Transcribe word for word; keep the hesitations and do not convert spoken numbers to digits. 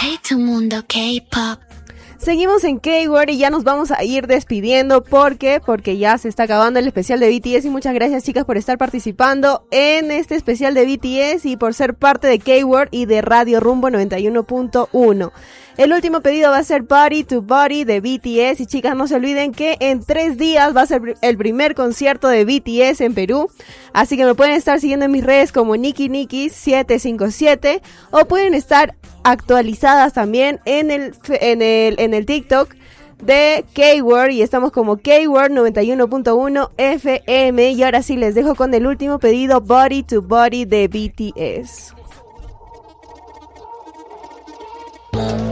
Hey tu mundo K-pop. Seguimos en K-Word y ya nos vamos a ir despidiendo. ¿Por qué? Porque ya se está acabando el especial de B T S y muchas gracias, chicas, por estar participando en este especial de B T S y por ser parte de K-Word y de Radio Rumbo noventa y uno punto uno. El último pedido va a ser Body to Body de B T S y, chicas, no se olviden que en tres días va a ser el primer concierto de B T S en Perú, así que me pueden estar siguiendo en mis redes como Nikki Nikki siete cinco siete o pueden estar actualizadas también en el en el en el TikTok de K-Word y estamos como K-Word noventa y uno punto uno F M. Y ahora sí les dejo con el último pedido, Body to Body de B T S.